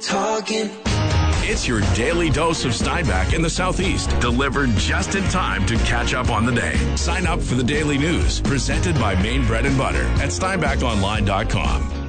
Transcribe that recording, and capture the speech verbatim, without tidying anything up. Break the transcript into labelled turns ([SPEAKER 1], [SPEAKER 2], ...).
[SPEAKER 1] talking.
[SPEAKER 2] It's your daily dose of Steinbach in the Southeast, delivered just in time to catch up on the day. Sign up for the daily news, presented by Maine Bread and Butter at steinbach online dot com.